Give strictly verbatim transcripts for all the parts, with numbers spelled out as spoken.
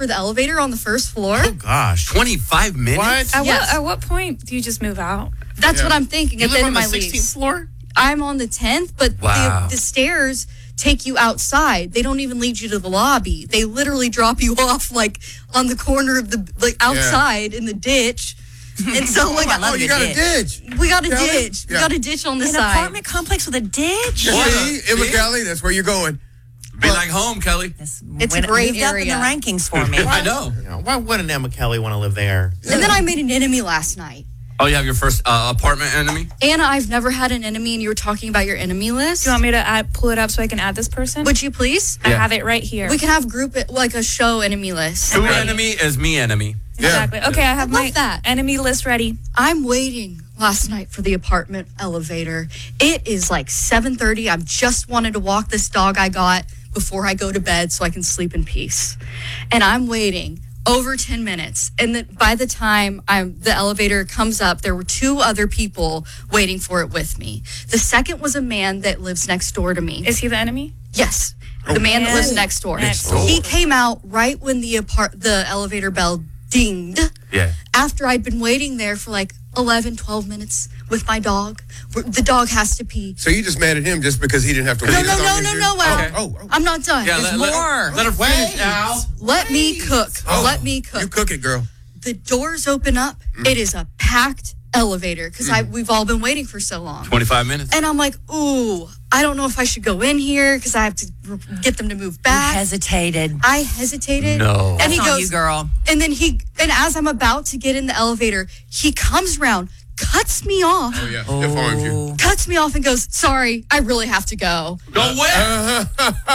for the elevator on the first floor. Oh, gosh. twenty-five minutes? What? At, Yes. what, at what point do you just move out? That's Yeah. what I'm thinking. You at the live end on of the my sixteenth lease. floor? I'm on the tenth, but Wow. the, the stairs take you outside. They don't even lead you to the lobby. They literally drop you off like on the corner of the like outside in the ditch. And so like I love Oh, a you good got a ditch. we got a Kelly? ditch. We Yeah. got a ditch on the An side. apartment complex with a ditch? See, Emma See? Kelly, that's where you're going. Be like home, Kelly. This It's a went- great moved up in the area. rankings for me. I know. You know, why wouldn't Emma Kelly want to live there? And then I made an enemy last night. Oh, you have your first uh, apartment enemy? Anna, I've never had an enemy, and you were talking about your enemy list. Do you want me to add, pull it up so I can add this person? Would you please? I Yeah. have it right here. We can have group like a show enemy list. Who enemy is me enemy. Exactly. Okay, I have I my love that. enemy list ready. I'm waiting last night for the apartment elevator. It is like seven thirty. I've just wanted to walk this dog I got before I go to bed so I can sleep in peace. And I'm waiting over ten minutes. And then by the time I'm, the elevator comes up, there were two other people waiting for it with me. The second was a man that lives next door to me. Is he the enemy? Yes. The man that lives Yes. next door. Next door. He came out right when the apart- the elevator bell dinged. Yeah. After I'd been waiting there for like eleven, twelve minutes with my dog. The dog has to pee. So you just mad at him just because he didn't have to wait No, as no, long no, as no, you? no, Al. Okay. Oh, oh. I'm not done. Yeah, There's let, let, more. her, let her finish, Al. Let me cook. Oh, Let me You cook. cook it, girl. The doors open up. It is a packed elevator because I we've all been waiting for so long. twenty-five minutes. And I'm like, ooh, I don't know if I should go in here because I have to r- get them to move You back. hesitated. I hesitated. No. And That's he on goes, you, girl. and then he, and as I'm about to get in the elevator, he comes around, cuts me off, Oh, yeah. It farms you. cuts me off and goes, sorry, I really have to go. Go where?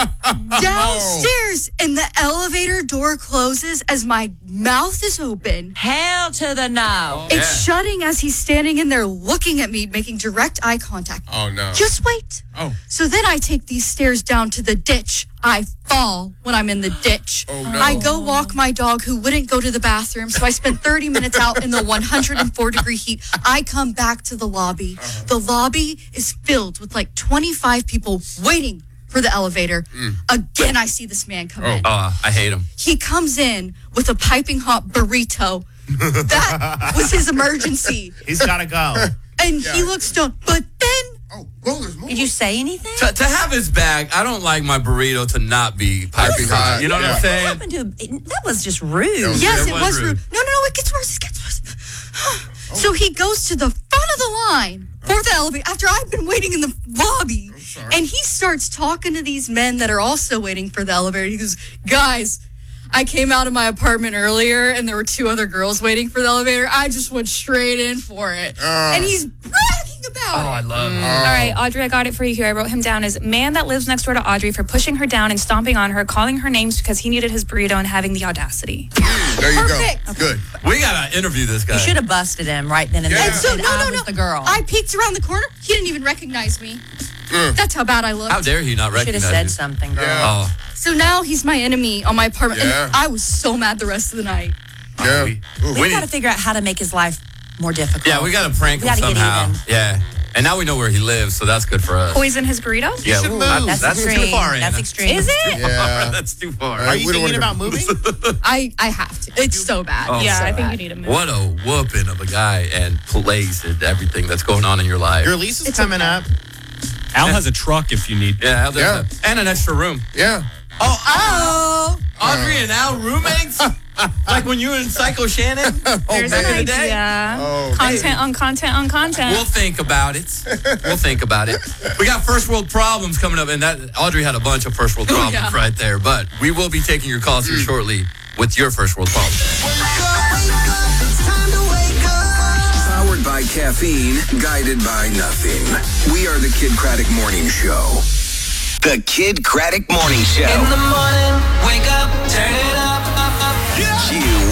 Downstairs, and the elevator door closes as my mouth is open. Hell to the no. It's Yeah. shutting as he's standing in there looking at me, making direct eye contact. Oh, no. Just wait. Oh. So then I take these stairs down to the ditch. I fall when I'm in the ditch. Oh, no. I go walk my dog who wouldn't go to the bathroom. So I spend thirty minutes out in the one hundred four degree heat. I come back to the lobby. Uh-huh. The lobby is filled with like twenty-five people waiting for the elevator. Again, I see this man come in. Oh, I hate him. He comes in with a piping hot burrito. That was his emergency. He's got to go. And he looks stoned. But then Oh, well, there's more. Did you say anything? To, to have his bag, I don't like my burrito to not be piping hot. You know what Yeah. I'm What saying? happened to it, that was just rude. was- yes, it it was was rude. rude. No, no, no, it gets worse. It gets worse. So he goes to the front of the line for the elevator after I've been waiting in the lobby. And he starts talking to these men that are also waiting for the elevator. He goes, guys, I came out of my apartment earlier and there were two other girls waiting for the elevator. I just went straight in for it. Uh. and he's bragging about Oh, I it. love him. All right, Audrey, I got it for you here. I wrote him down as man that lives next door to Audrey for pushing her down and stomping on her, calling her names because he needed his burrito and having the audacity. There you Perfect. go. Good. We got to interview this guy. You should have busted him right then and Yeah. there. And so, said, no, I no, was no. the girl. I peeked around the corner. He didn't even recognize me. Mm. That's how bad I looked. How dare he not should have recognize said you? something, girl. Yeah. Oh, So now he's my enemy on my apartment. Yeah. And I was so mad the rest of the night. Yeah. we- Ooh. We We got to need- figure out how to make his life more difficult. yeah, we got to prank We him gotta get somehow. even. Yeah. And now we know where he lives, so that's good for us. Poison his burrito? Yeah, should ooh, move. I- That's, that's extreme. too far. That's Anna. extreme. Is it? Yeah. That's too far. Are you thinking about moving? I, I have to. It's so bad. Oh. It's Yeah, so I think bad. you need to move. What a whooping of a guy and place and everything that's going on in your life. Your lease is It's coming okay. up. Al has a truck if you need. yeah, how there's Yeah. a- and an extra room. Yeah. Oh, oh, Audrey and Al roommates? Like when you were in Psycho Shannon? There's back an in the day? idea. Oh, Content on content on content. We'll think about it. We'll think about it. We got first world problems coming up, and that Audrey had a bunch of first world problems yeah. right there. But we will be taking your calls here shortly with your first world problems. Powered by caffeine, guided by nothing. We are the Kid Craddock Morning Show. The Kid Craddock Morning Show. In the morning, wake up, turn it up, up, up. Q